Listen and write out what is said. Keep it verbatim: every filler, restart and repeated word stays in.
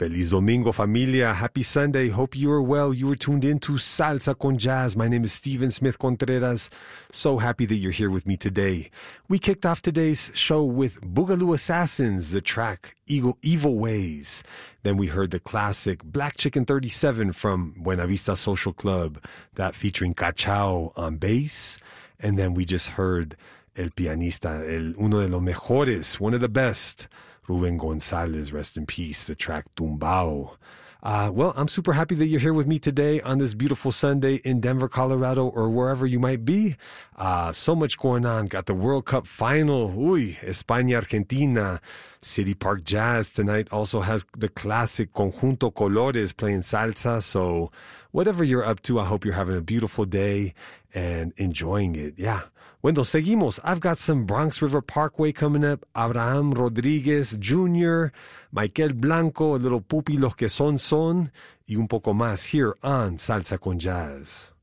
Feliz Domingo, familia. Happy Sunday. Hope you are well. You are tuned in to Salsa con Jazz. My name is Steven Smith Contreras. So happy that you're here with me today. We kicked off today's show with Boogaloo Assassins, the track Evil, Evil Ways. Then we heard the classic Black Chicken thirty-seven from Buena Vista Social Club, that featuring Cachao on bass. And then we just heard El Pianista, el uno de los mejores, one of the best, Ruben Gonzalez, rest in peace, the track Tumbao. Uh, well, I'm super happy that you're here with me today on this beautiful Sunday in Denver, Colorado, or wherever you might be. Uh, so much going on. Got the World Cup final. Uy, España, Argentina. City Park Jazz tonight also has the classic Conjunto Colores playing salsa. So whatever you're up to, I hope you're having a beautiful day and enjoying it. Yeah. Bueno, seguimos. I've got some Bronx River Parkway coming up. Abraham Rodriguez Junior, Michael Blanco, a little Pupi Los Que Son Son, y un poco más here on Salsa con Jazz.